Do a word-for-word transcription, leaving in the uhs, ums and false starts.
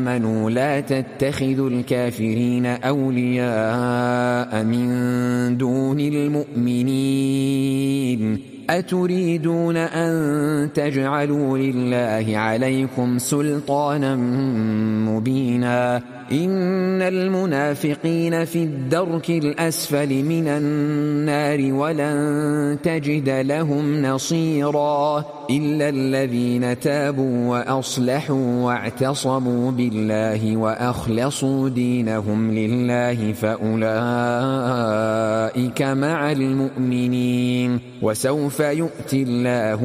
آمنوا لا تتخذوا الكافرين أولياء من دون المؤمنين أتريدون أن تجعلوا لله عليكم سلطانا مبينا إن المنافقين في الدرك الأسفل من النار ولن تجد لهم نصيرا إلا الذين تابوا وأصلحوا واعتصموا بالله وأخلصوا دينهم لله فأولئك مع المؤمنين وسوف يؤتي الله